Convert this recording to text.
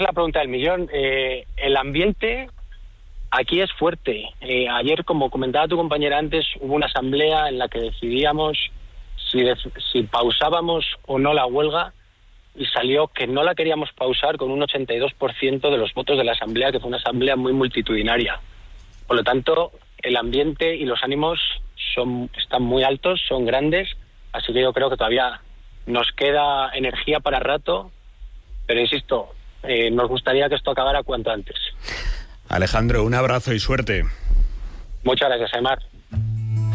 la pregunta del millón. El ambiente aquí es fuerte. Ayer, como comentaba tu compañera antes, hubo una asamblea en la que decidíamos si pausábamos o no la huelga, y salió que no la queríamos pausar con un 82% de los votos de la asamblea, que fue una asamblea muy multitudinaria. Por lo tanto, el ambiente y los ánimos están muy altos, son grandes, así que yo creo que todavía nos queda energía para rato, pero insisto, nos gustaría que esto acabara cuanto antes. Alejandro, un abrazo y suerte. Muchas gracias, Aimar.